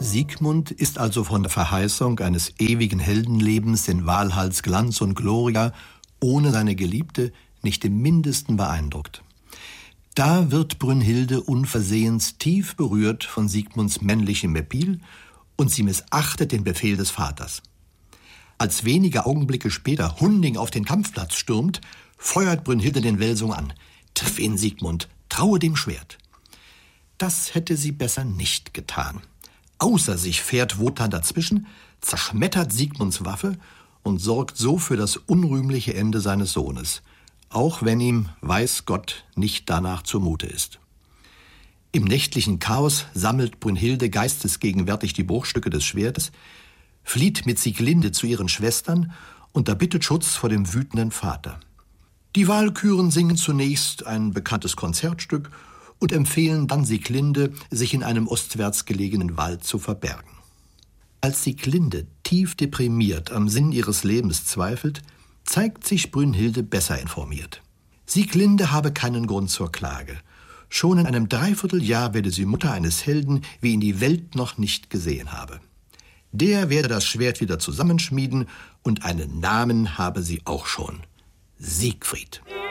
Siegmund ist also von der Verheißung eines ewigen Heldenlebens in Walhalls Glanz und Gloria ohne seine Geliebte nicht im Mindesten beeindruckt. Da wird Brünnhilde unversehens tief berührt von Siegmunds männlichem Appeal und sie missachtet den Befehl des Vaters. Als wenige Augenblicke später Hunding auf den Kampfplatz stürmt, feuert Brünnhilde den Welsung an. Triff ihn, Siegmund, traue dem Schwert. Das hätte sie besser nicht getan. Außer sich fährt Wotan dazwischen, zerschmettert Siegmunds Waffe und sorgt so für das unrühmliche Ende seines Sohnes, auch wenn ihm, weiß Gott, nicht danach zumute ist. Im nächtlichen Chaos sammelt Brünnhilde geistesgegenwärtig die Bruchstücke des Schwertes, flieht mit Sieglinde zu ihren Schwestern und erbittet Schutz vor dem wütenden Vater. Die Walküren singen zunächst ein bekanntes Konzertstück und empfehlen dann Sieglinde, sich in einem ostwärts gelegenen Wald zu verbergen. Als Sieglinde tief deprimiert am Sinn ihres Lebens zweifelt, zeigt sich Brünnhilde besser informiert. Sieglinde habe keinen Grund zur Klage. Schon in einem Dreivierteljahr werde sie Mutter eines Helden, wie ihn die Welt noch nicht gesehen habe. Der werde das Schwert wieder zusammenschmieden und einen Namen habe sie auch schon: Siegfried.